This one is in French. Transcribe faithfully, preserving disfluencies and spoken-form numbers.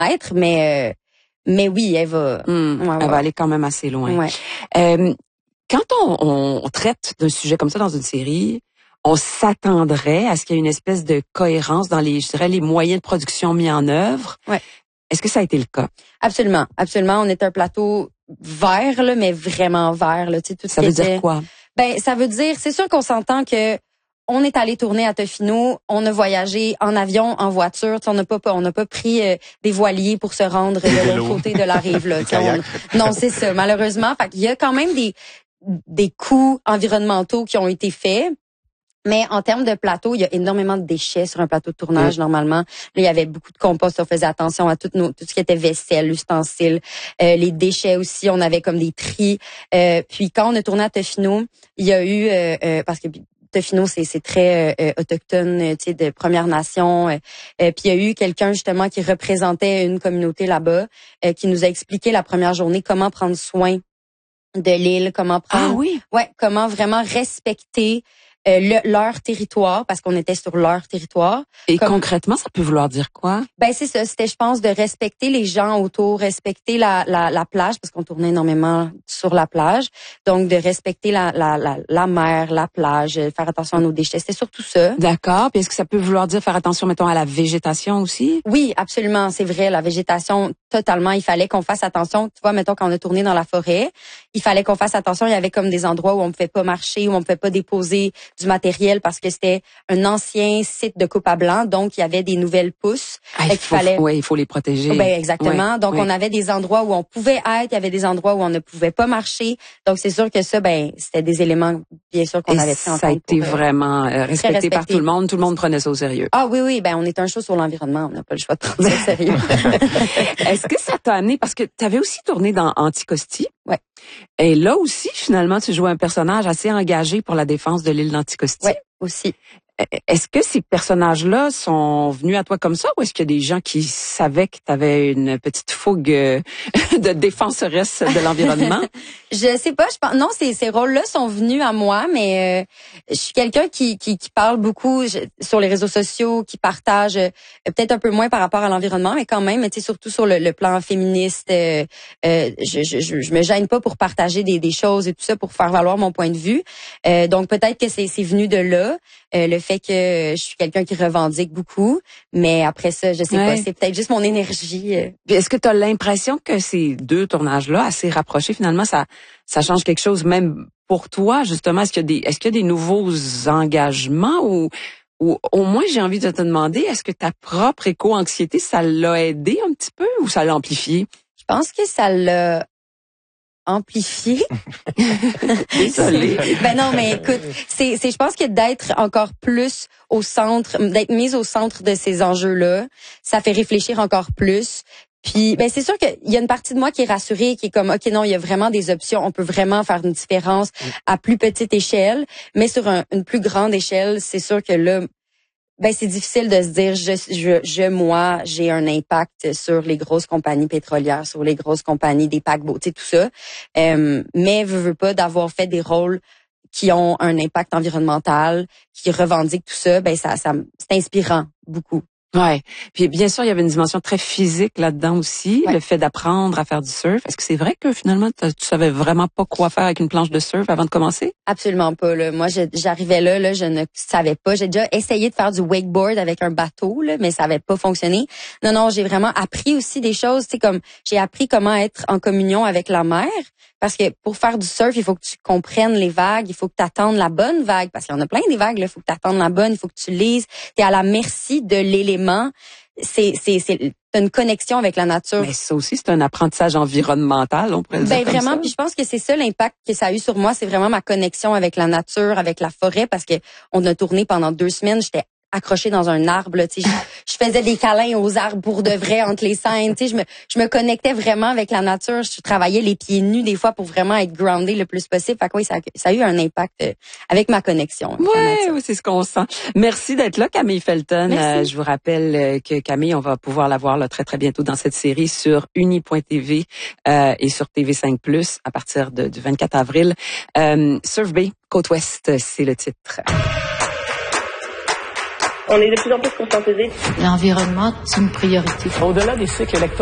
être, mais euh, mais oui, elle va, mmh, ouais, elle ouais. va aller quand même assez loin. Ouais. Euh, quand on, on traite d'un sujet comme ça dans une série, on s'attendrait à ce qu'il y ait une espèce de cohérence dans les, je dirais, les moyens de production mis en œuvre. Ouais. Est-ce que ça a été le cas? Absolument, absolument. On est un plateau vert, là, mais vraiment vert. Là, tu sais, tout ça ce veut qui était... dire quoi? Ben, ça veut dire, c'est sûr qu'on s'entend que on est allé tourner à Tofino, on a voyagé en avion, en voiture, on n'a pas on n'a pas pris euh, des voiliers pour se rendre de l'autre côté de la rive là. On, non, c'est ça. Malheureusement, fait qu'il y a quand même des des coûts environnementaux qui ont été faits. Mais en termes de plateau, il y a énormément de déchets sur un plateau de tournage, mmh. normalement. Là, il y avait beaucoup de compost. On faisait attention à tout, nos, tout ce qui était vaisselle, ustensiles. Euh, les déchets aussi, on avait comme des tris. Euh, puis quand on a tourné à Tofino, il y a eu... Euh, euh, parce que Tofino, c'est, c'est très euh, autochtone, tu sais, de Première Nation. Euh, euh, puis il y a eu quelqu'un, justement, qui représentait une communauté là-bas, euh, qui nous a expliqué la première journée comment prendre soin de l'île, comment prendre... Ah oui? Ouais, comment vraiment respecter... Euh, le, leur territoire, parce qu'on était sur leur territoire. Et Comme, concrètement, ça peut vouloir dire quoi? Ben c'est ça, c'était je pense de respecter les gens autour, respecter la, la, la plage, parce qu'on tournait énormément sur la plage, donc de respecter la, la, la, la mer, la plage, faire attention à nos déchets, c'était surtout ça. D'accord, puis est-ce que ça peut vouloir dire faire attention, mettons, à la végétation aussi? Oui, absolument, c'est vrai, la végétation, totalement, il fallait qu'on fasse attention, tu vois, mettons quand on a tourné dans la forêt, il fallait qu'on fasse attention, il y avait comme des endroits où on ne pouvait pas marcher, où on ne pouvait pas déposer du matériel parce que c'était un ancien site de coupe à blanc, donc il y avait des nouvelles pousses. Ah, il faut, fallait... ouais, il faut les protéger. Ben exactement. Ouais, donc ouais. on avait des endroits où on pouvait être, il y avait des endroits où on ne pouvait pas marcher. Donc c'est sûr que ça, ben c'était des éléments bien sûr qu'on Et avait pris en compte. Ça a été pour, vraiment euh, respecté, respecté par tout le monde. Tout le monde prenait ça au sérieux. Ah oui oui, ben on est un show sur l'environnement, on n'a pas le choix de prendre ça au sérieux. Est-ce que ça t'a amené parce que tu avais aussi tourné dans Anticosti? Ouais. Et là aussi, finalement, tu jouais un personnage assez engagé pour la défense de l'île d'Anticosti. Oui, aussi. Est-ce que ces personnages-là sont venus à toi comme ça ou est-ce qu'il y a des gens qui savaient que tu avais une petite fougue de défenseresse de l'environnement? Je sais pas, je pense non, ces ces rôles-là sont venus à moi, mais euh, je suis quelqu'un qui, qui qui parle beaucoup je, sur les réseaux sociaux, qui partage euh, peut-être un peu moins par rapport à l'environnement, mais quand même, tu sais, surtout sur le, le plan féministe, euh, euh, je, je je je me gêne pas pour partager des des choses et tout ça pour faire valoir mon point de vue. Euh, donc peut-être que c'est c'est venu de là, euh, le fait que je suis quelqu'un qui revendique beaucoup, mais après ça, je sais ouais. pas, c'est peut-être juste mon énergie. Euh. Est-ce que tu as l'impression que ces deux tournages-là, assez rapprochés, finalement, ça ça change quelque chose même pour toi, justement? Est-ce qu'il y a des est-ce qu'il y a des nouveaux engagements ou ou au moins j'ai envie de te demander, est-ce que ta propre éco-anxiété, ça l'a aidé un petit peu ou ça l'a amplifié? Je pense que ça l'a amplifié. Désolée. Ben non, mais écoute, c'est, c'est, je pense que d'être encore plus au centre, d'être mise au centre de ces enjeux-là, ça fait réfléchir encore plus. Puis, ben c'est sûr qu'il y a une partie de moi qui est rassurée, qui est comme, ok, non, il y a vraiment des options, on peut vraiment faire une différence à plus petite échelle, mais sur un, une plus grande échelle, c'est sûr que là, ben c'est difficile de se dire je je je moi j'ai un impact sur les grosses compagnies pétrolières, sur les grosses compagnies des paquebots, tu sais tout ça. Euh, mais veux, veux pas d'avoir fait des rôles qui ont un impact environnemental, qui revendiquent tout ça, ben ça ça c'est inspirant beaucoup. Ouais. Puis bien sûr, il y avait une dimension très physique là-dedans aussi, ouais. Le fait d'apprendre à faire du surf. Est-ce que c'est vrai que finalement tu savais vraiment pas quoi faire avec une planche de surf avant de commencer? Absolument pas là. Moi je, j'arrivais là là, je ne savais pas. J'ai déjà essayé de faire du wakeboard avec un bateau là, mais ça avait pas fonctionné. Non non, j'ai vraiment appris aussi des choses, tu sais comme j'ai appris comment être en communion avec la mer. Parce que pour faire du surf, il faut que tu comprennes les vagues, il faut que tu attendes la bonne vague, parce qu'il y en a plein des vagues, il faut que tu attendes la bonne, il faut que tu lises. Tu es à la merci de l'élément. C'est, c'est, c'est t'as une connexion avec la nature. Mais ça aussi, c'est un apprentissage environnemental, on pourrait le dire Ben comme vraiment, ça. Puis je pense que c'est ça l'impact que ça a eu sur moi, c'est vraiment ma connexion avec la nature, avec la forêt, parce que on a tourné pendant deux semaines, j'étais accrochée dans un arbre, là, tu sais, je, je faisais des câlins aux arbres pour de vrai entre les scènes, tu sais, je me je me connectais vraiment avec la nature, je travaillais les pieds nus des fois pour vraiment être groundée le plus possible. Fait que oui, ça ça a eu un impact avec ma connexion. Ouais, oui, c'est ce qu'on sent. Merci d'être là, Camille Felton. Euh, je vous rappelle que Camille, on va pouvoir la voir là, très très bientôt dans cette série sur uni point t v euh, et sur T V cinq plus à partir de, du vingt-quatre avril. Euh, Surf Bay, Côte Ouest, c'est le titre. On est de plus en plus conscientisés. L'environnement, c'est une priorité. Au-delà des cycles électoraux,